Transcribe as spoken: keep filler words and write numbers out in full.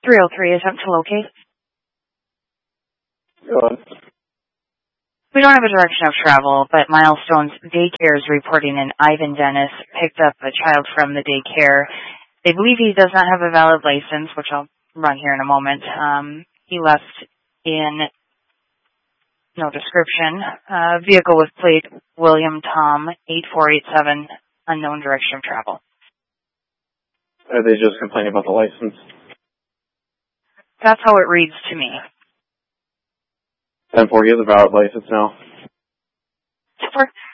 three oh three, attempt to locate. Go on. We don't have a direction of travel, but Milestone's daycare is reporting an Ivan Dennis picked up a child from the daycare. They believe he does not have a valid license, which I'll run here in a moment. Um, he left in no description. Uh, vehicle with plate William Tom eight four eight seven, unknown direction of travel. Are they just complaining about the license? That's how it reads to me. ten four, he has a valid license now. For